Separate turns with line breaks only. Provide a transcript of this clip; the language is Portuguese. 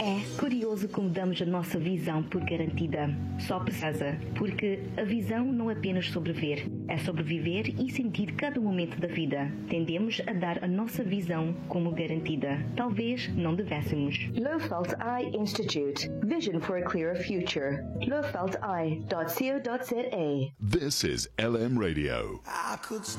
É curioso como damos a nossa visão por garantida. Só precisa, porque a visão não é apenas sobre ver, é sobre viver e sentir cada momento da vida. Tendemos a dar a nossa visão como garantida. Talvez não devêssemos.
Lowfelt Eye Institute. Vision for a clearer future. lowfelteye.co.za.
This is LM Radio.
I could